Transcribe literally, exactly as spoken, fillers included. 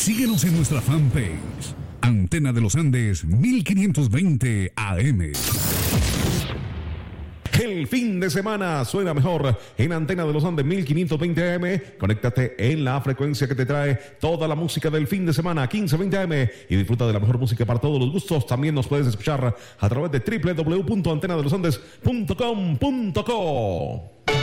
Síguenos en nuestra fanpage, Antena de los Andes mil quinientos veinte A M. El fin de semana suena mejor en Antena de los Andes mil quinientos veinte A M. Conéctate en la frecuencia que te trae toda la música del fin de semana, quince veinte A M, y disfruta de la mejor música para todos los gustos. También nos puedes escuchar a través de doble u doble u doble u punto antena de los andes punto com punto co.